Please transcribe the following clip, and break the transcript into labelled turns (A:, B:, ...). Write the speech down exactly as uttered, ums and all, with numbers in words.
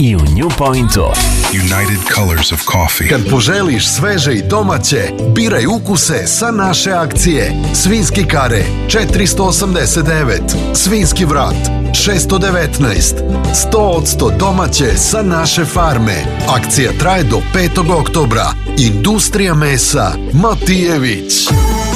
A: i u New Pointu.
B: United Colors of Coffee.
C: Kad poželiš sveže i domaće, biraj ukuse sa naše akcije. Svinski kare četiristo osamdeset devet, svinski vrat šesto devetnaest, sto posto domaće sa naše farme. Akcija traje do petog oktobra. Industrija mesa Matijević.